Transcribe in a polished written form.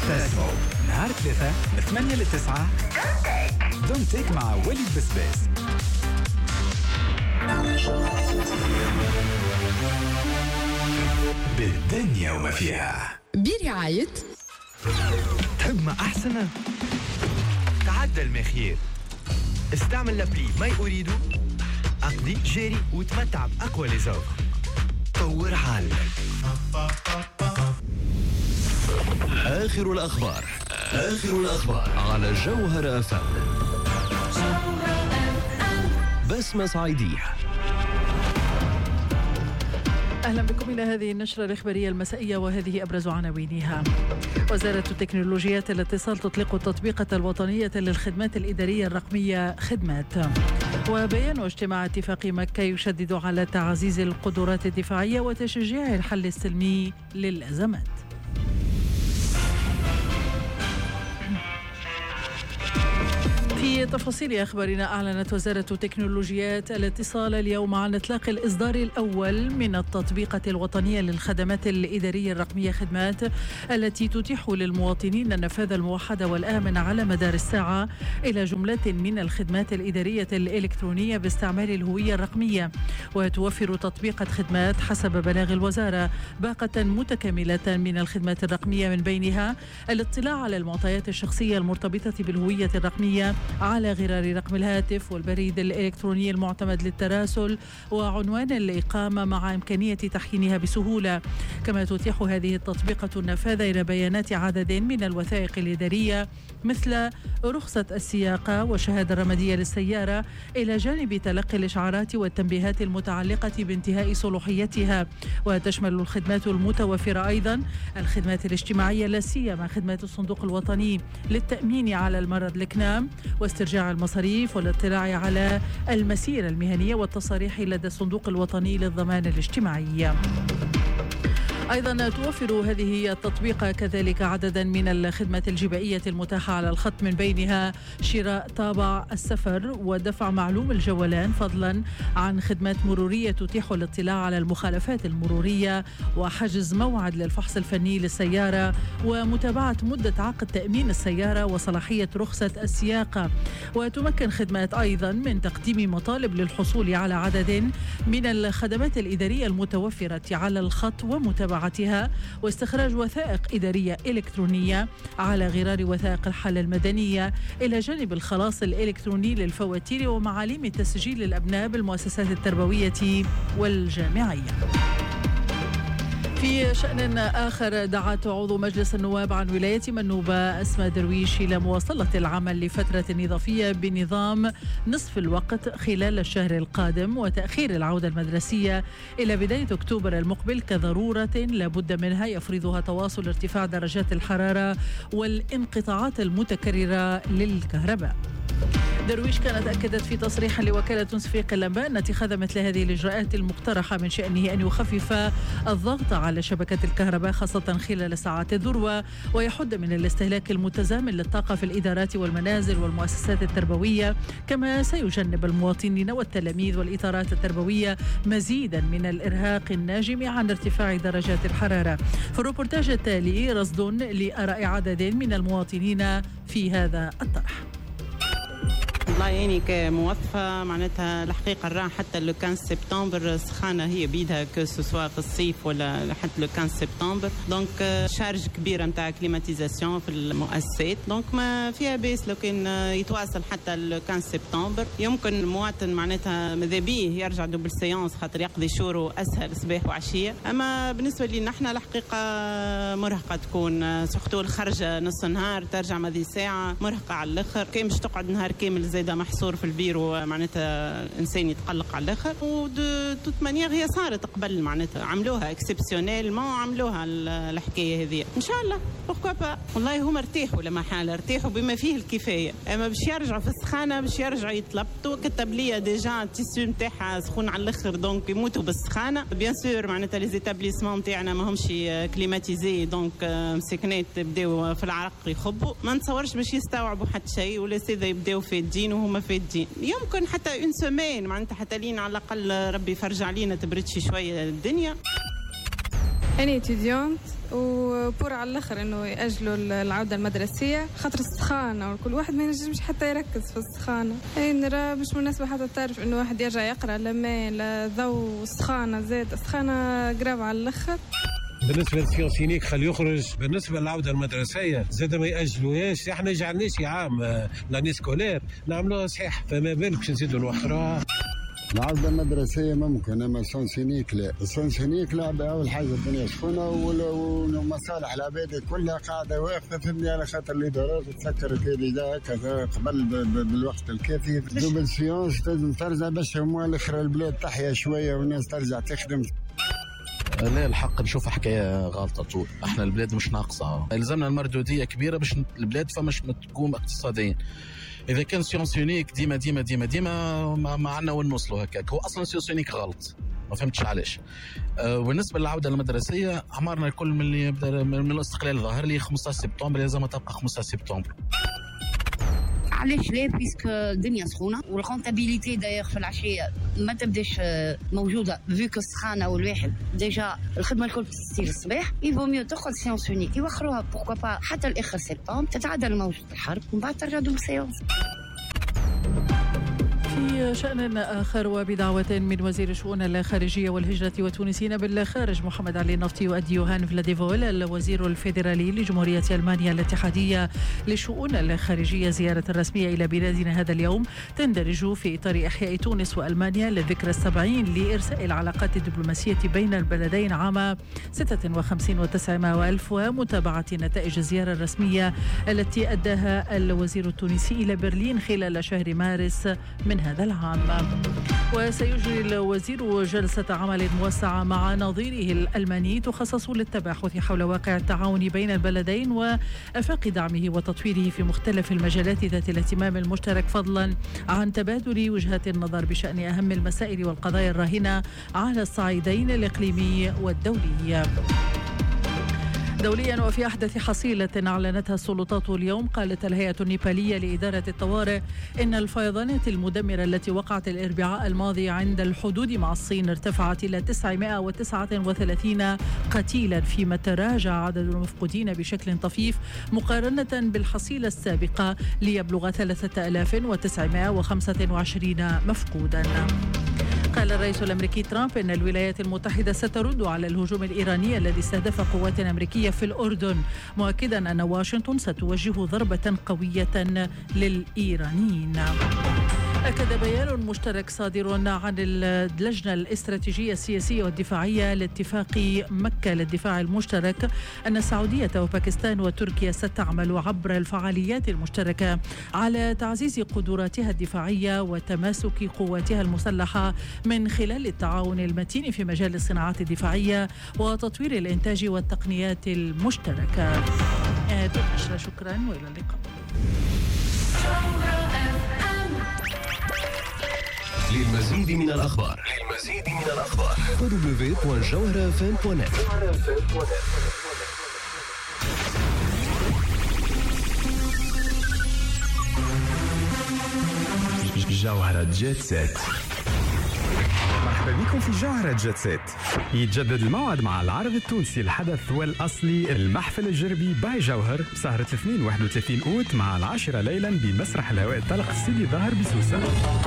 فاسمو نهار 3 من 8 ل 9 دونتك مع وليد بسباس. بالدنيا وما فيها برعاية تحب ما أحسن؟ تعدل ما خير. استعمل لابلي ماي أريدو، أقضي جاري وتمتع بأقوى ليزوف. طور حالك. آخر الأخبار على جوهر أفهم. بسمة صعيدية. أهلا بكم إلى هذه النشرة الإخبارية المسائية، وهذه أبرز عناوينها. وزارة التكنولوجيات الاتصال تطلق التطبيقة الوطنية للخدمات الإدارية الرقمية خدمات. وبيان اجتماع اتفاق مكة يشدد على تعزيز القدرات الدفاعية وتشجيع الحل السلمي للأزمات. في تفاصيل أخبارنا، أعلنت وزارة تكنولوجيات الاتصال اليوم عن إطلاق الإصدار الأول من التطبيقة الوطنية للخدمات الإدارية الرقمية خدمات، التي تتيح للمواطنين النفاذ الموحد والآمن على مدار الساعة إلى جملة من الخدمات الإدارية الإلكترونية باستعمال الهوية الرقمية. وتوفر تطبيقة خدمات حسب بلاغ الوزارة باقة متكاملة من الخدمات الرقمية، من بينها الاطلاع على المعطيات الشخصية المرتبطة بالهوية الرقمية على غرار رقم الهاتف والبريد الإلكتروني المعتمد للتراسل وعنوان الإقامة، مع إمكانية تحيينها بسهولة. كما تتيح هذه التطبيقة النفاذ إلى بيانات عدد من الوثائق الإدارية مثل رخصة السياقة والشهادة الرمادية للسيارة، إلى جانب تلقي الإشعارات والتنبيهات المتعلقة بانتهاء صلاحيتها. وتشمل الخدمات المتوفرة أيضا الخدمات الاجتماعية، لا سيما خدمات الصندوق الوطني للتأمين على المرض الإكنام واسترجاع المصاريف والاطلاع على المسيرة المهنية والتصاريح لدى الصندوق الوطني للضمان الاجتماعي. أيضا توفر هذه التطبيق كذلك عددا من الخدمات الجبائية المتاحة على الخط، من بينها شراء طابع السفر ودفع معلوم الجولان، فضلا عن خدمات مرورية تتيح الاطلاع على المخالفات المرورية وحجز موعد للفحص الفني للسيارة ومتابعة مدة عقد تأمين السيارة وصلاحية رخصة السياقة. وتمكن خدمات أيضا من تقديم مطالب للحصول على عدد من الخدمات الإدارية المتوفرة على الخط ومتابعتها واستخراج وثائق إدارية إلكترونية على غرار وثائق الحالة المدنية، إلى جانب الخلاص الإلكتروني للفواتير ومعاليم تسجيل الأبناء بالمؤسسات التربوية والجامعية. في شأن آخر، دعت عضو مجلس النواب عن ولاية منوبة أسماء درويش إلى مواصلة العمل لفترة إضافية بنظام نصف الوقت خلال الشهر القادم، وتأخير العودة المدرسية إلى بداية أكتوبر المقبل كضرورة لابد منها يفرضها تواصل ارتفاع درجات الحرارة والانقطاعات المتكررة للكهرباء. درويش كانت أكدت في تصريح لوكالة تنسفيق الأنباء أن اتخاذ مثل هذه الإجراءات المقترحة من شأنه أن يخفف الضغط على شبكة الكهرباء خاصة خلال ساعات الذروة، ويحد من الاستهلاك المتزامن للطاقة في الإدارات والمنازل والمؤسسات التربوية، كما سيجنب المواطنين والتلاميذ والإطارات التربوية مزيدا من الإرهاق الناجم عن ارتفاع درجات الحرارة. في الروبورتاج التالي رصد لآراء عدد من المواطنين في هذا الطرح. والله يعني كموظفة معناتها الحقيقة الراحة حتى لو كان سبتمبر سخانة هي بيدها كسوسوا في الصيف ولا حتى لو كان سبتمبر، دونك شارج كبيرة متاع كليماتيزاسيون في المؤسسات، دونك ما فيها بيس لو كان يتواصل حتى لو كان سبتمبر. يمكن المواطن معناتها ماذا بيه يرجع دوبل سيونس خاطر يقضي شوره أسهل صباح وعشية، أما بالنسبة لي نحن الحقيقة مرهقة تكون، سورتو الخرجة نص نهار ترجع ماذي ساعة مرهقة على الآخر، كي مش تقعد نهار كامل زايدة محصور في البيرو معناتها إنسان يتقلق على الآخر. ودوت مانيير هي صارت قبل معناتها عملوها اكسبسيونيل ما عملوها الحكاية هذه إن شاء الله بوركوا با. والله هما ارتاحوا لما حال ارتاحوا بما فيه الكفاية، أما باش يرجعوا في السخانة باش يرجعوا يتلبطوا. كتب لي ديجا التيسيو نتاعها سخون على الآخر دونك يموتوا بالسخانة. بيان سور معناتها لي زيتابليسمون نتاعنا ما همش كليماتيزي، دونك مسكنات يبداو في العرق يخبوا، ما نتصورش باش يستوعبوا حتى شيء، ولا سيدا يبداو في الدين وهم في الدين. يمكن حتى اون سومين معناتها حتى لينا على الاقل ربي يفرج علينا تبردش شويه الدنيا. أنا étudiante وبور على الآخر إنه يأجلوا العودة المدرسية خاطر السخانة، وكل واحد ما ينجمش حتى يركز في السخانة. نرى مش مناسبة حتى تعرف إنه واحد يرجع يقرأ لما لا ضوء السخانة زاد السخانة قراب على الآخر. بالنسبة للسيونسينيك خليه يخرج. بالنسبة للعودة المدرسية زاد ما يأجلوهاش، احنا يجعلناش عام لاني سكولير نعملوها صحيح، فما بالك نزيدوا نوخروها. العودة المدرسية ممكن، أما السونسينيك لا. السونسينيك لا، أول حاجة الدنيا سخونة ومصالح العباد كلها قاعدة واقفة فهمني، على خاطر الإدارات تسكرت هذه كذا قبل بالوقت الكافي. دوبل سيونس لازم ترجع باش هما الآخر البلاد تحيا شوية والناس ترجع تخدم. لا، الحق نشوف حكاية غلطة طول. احنا البلاد مش ناقصة، لازمنا المردودية كبيرة باش البلاد فمش تقوم اقتصاديا. إذا كان سيونسيونيك ديما ديما ديما ديما ما عنا وين نوصلوا هكاك. هو أصلا سيونسيونيك غلط، ما فهمتش علاش. بالنسبة للعودة المدرسية عمرنا الكل من اللي يبدأ من الاستقلال ظهر لي 15 سبتمبر لازم تبقى 15 سبتمبر. علاش لا؟ بيسك الدنيا سخونه والكونتابيليتي داير في العشيه ما تبداش موجوده فيك السخانه والواحد ديجا الخدمه الكل تصير الصباح. يفو ميو تاخذ سيونس اونيك يوخروها بوركوا با حتى لاخر سبتمبر تتعادل موجه الحرب ومن بعد ترجع دوم سيونس. في شأن آخر وبدعوة من وزير الشؤون الخارجية والهجرة والتونسيين بالخارج محمد علي النفطي يؤدي يوهان فلاديفول الوزير الفيدرالي لجمهورية ألمانيا الاتحادية للشؤون الخارجية زيارة رسمية إلى بلادنا هذا اليوم تندرج في إطار إحياء تونس وألمانيا للذكرى 70 لإرساء العلاقات الدبلوماسية بين البلدين عام 56 و900 وألف ومتابعة نتائج الزيارة الرسمية التي أداها الوزير التونسي إلى برلين خلال شهر مارس من هذا العام. وسيجري الوزير جلسة عمل موسعة مع نظيره الألماني تخصص للتباحث حول واقع التعاون بين البلدين وآفاق دعمه وتطويره في مختلف المجالات ذات الاهتمام المشترك، فضلا عن تبادل وجهات النظر بشأن أهم المسائل والقضايا الراهنة على الصعيدين الإقليمي والدولي. دوليا وفي أحدث حصيلة أعلنتها السلطات اليوم، قالت الهيئة النيبالية لإدارة الطوارئ إن الفيضانات المدمرة التي وقعت الأربعاء الماضي عند الحدود مع الصين ارتفعت إلى 939 قتيلا، فيما تراجع عدد المفقودين بشكل طفيف مقارنة بالحصيلة السابقة ليبلغ 3925 مفقودا. قال الرئيس الأمريكي ترامب إن الولايات المتحدة سترد على الهجوم الإيراني الذي استهدف قوات أمريكية في الأردن، مؤكدا أن واشنطن ستوجه ضربة قوية للإيرانيين. أكد بيان مشترك صادر عن اللجنة الاستراتيجية السياسية والدفاعية لاتفاق مكة للدفاع المشترك أن السعودية وباكستان وتركيا ستعمل عبر الفعاليات المشتركة على تعزيز قدراتها الدفاعية وتماسك قواتها المسلحة من خلال التعاون المتين في مجال الصناعات الدفاعية وتطوير الإنتاج والتقنيات المشتركة. شكرا وإلى اللقاء. للمزيد من الأخبار www.jawharafm.net. جوهرة جيت سيت. مرحبا بكم في جوهرة جيت سيت. يتجدد الموعد مع العرض التونسي الحدث والأصلي المحفل الجربي باي جوهر بسهرة 2 31 أوت مع 10 ليلا بمسرح الهواء الطلق السيدي ظاهر بسوسة.